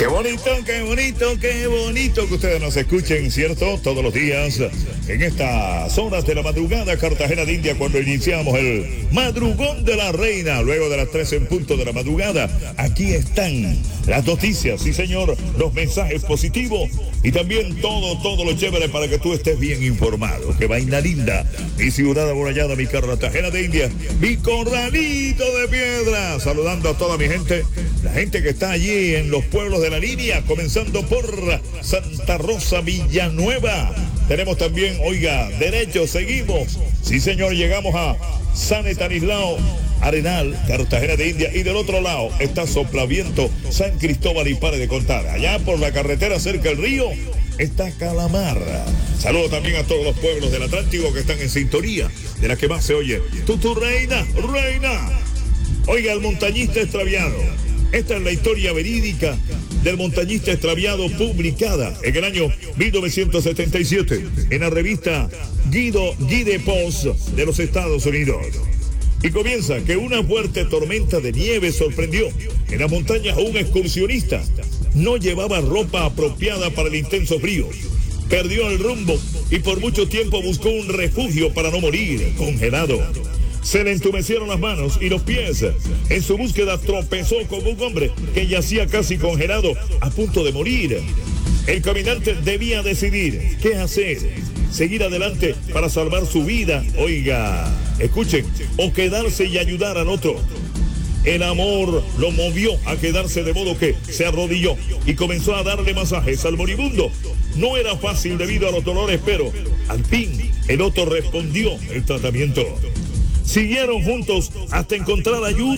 Qué bonito, qué bonito, qué bonito que ustedes nos escuchen, ¿cierto? Todos los días, en estas horas de la madrugada, Cartagena de India, cuando iniciamos el Madrugón de la Reina, luego de las 3 en punto de la madrugada, aquí están las noticias, sí señor, los mensajes positivos y también todo lo chévere para que tú estés bien informado. Qué vaina linda, mi ciudad amurallada, mi Cartagena de India, mi corralito de piedra, saludando a toda mi gente, la gente que está allí en los pueblos de la línea, comenzando por Santa Rosa, Villanueva. Tenemos también, oiga, derecho, seguimos. Sí, señor, llegamos a San Estanislao, Arenal, Cartagena de India. Y del otro lado está Soplaviento, San Cristóbal y pare de contar. Allá por la carretera cerca del río está Calamar. Saludo también a todos los pueblos del Atlántico que están en sintonía, de la que más se oye. Tu reina, reina. Oiga, el montañista extraviado. Esta es la historia verídica del montañista extraviado, publicada en el año 1977 en la revista Guide Post de los Estados Unidos. Y comienza que una fuerte tormenta de nieve sorprendió en las montañas a un excursionista. No llevaba ropa apropiada para el intenso frío. Perdió el rumbo y por mucho tiempo buscó un refugio para no morir congelado. Se le entumecieron las manos y los pies. En su búsqueda tropezó con un hombre que yacía casi congelado, a punto de morir. El caminante debía decidir qué hacer. Seguir adelante para salvar su vida, oiga, escuchen, o quedarse y ayudar al otro. El amor lo movió a quedarse, de modo que se arrodilló y comenzó a darle masajes al moribundo. No era fácil debido a los dolores, pero al fin el otro respondió el tratamiento. Siguieron juntos hasta encontrar ayuda.